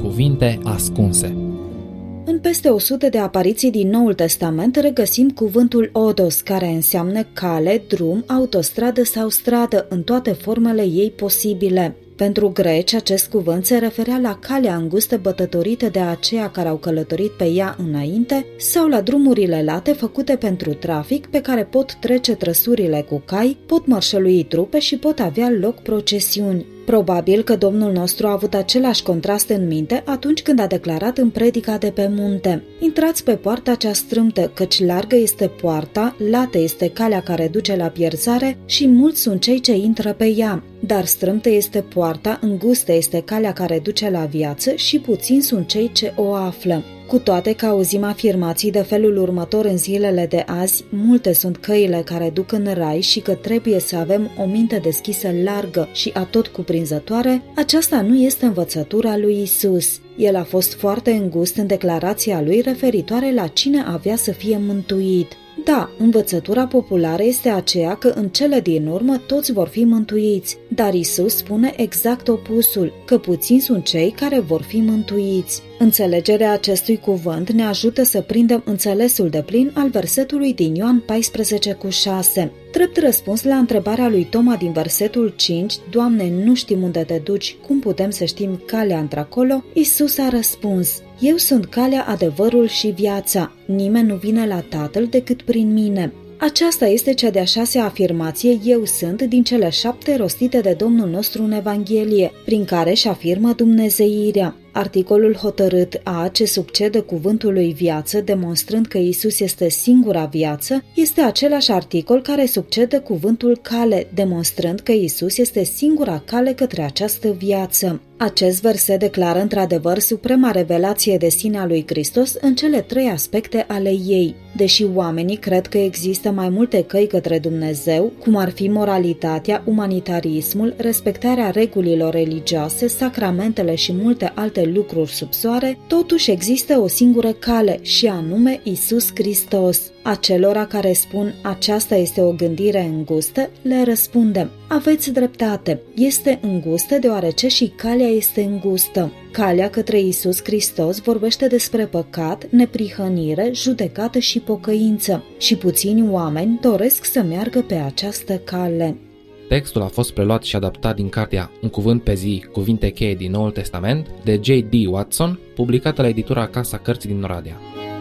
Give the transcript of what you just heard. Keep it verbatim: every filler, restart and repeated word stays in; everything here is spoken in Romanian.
Cuvinte ascunse. În peste o sută de apariții din Noul Testament regăsim cuvântul odos, care înseamnă cale, drum, autostradă sau stradă, în toate formele ei posibile. Pentru greci, acest cuvânt se referea la calea îngustă bătătorită de aceia care au călătorit pe ea înainte sau la drumurile late făcute pentru trafic pe care pot trece trăsurile cu cai, pot mărșălui trupe și pot avea loc procesiuni. Probabil că Domnul nostru a avut același contrast în minte atunci când a declarat în predica de pe munte: intrați pe poarta cea strâmtă, căci largă este poarta, lată este calea care duce la pierzare și mulți sunt cei ce intră pe ea. Dar strâmtă este poarta, îngustă este calea care duce la viață și puțini sunt cei ce o află. Cu toate că auzim afirmații de felul următor în zilele de azi, multe sunt căile care duc în rai și că trebuie să avem o minte deschisă largă și atot cuprinzătoare, aceasta nu este învățătura lui Isus. El a fost foarte îngust în declarația lui referitoare la cine avea să fie mântuit. Da, învățătura populară este aceea că în cele din urmă toți vor fi mântuiți, dar Isus spune exact opusul, că puțini sunt cei care vor fi mântuiți. Înțelegerea acestui cuvânt ne ajută să prindem înțelesul deplin al versetului din Ioan paisprezece cu șase. Drept răspuns la întrebarea lui Toma din versetul cinci, Doamne, nu știm unde te duci, cum putem să știm calea într-acolo? Isus a răspuns: eu sunt calea, adevărul și viața. Nimeni nu vine la Tatăl decât prin mine. Aceasta este cea de-a șasea afirmație, eu sunt, din cele șapte rostite de Domnul nostru în Evanghelie, prin care își afirmă dumnezeirea. Articolul hotărât A, ce succede cuvântului viață, demonstrând că Isus este singura viață, este același articol care succede cuvântul cale, demonstrând că Isus este singura cale către această viață. Acest verset declară într-adevăr suprema revelație de sine a lui Hristos în cele trei aspecte ale ei. Deși oamenii cred că există mai multe căi către Dumnezeu, cum ar fi moralitatea, umanitarismul, respectarea regulilor religioase, sacramentele și multe alte lucruri sub soare, totuși există o singură cale, și anume Isus Hristos. Acelora care spun aceasta este o gândire îngustă, le răspundem: aveți dreptate, este îngustă deoarece și calea este îngustă. Calea către Isus Hristos vorbește despre păcat, neprihănire, judecată și pocăință, și puțini oameni doresc să meargă pe această cale. Textul a fost preluat și adaptat din cartea Un cuvânt pe zi, cuvinte cheie din Noul Testament, de J D Watson, publicată la editura Casa Cărții din Oradea.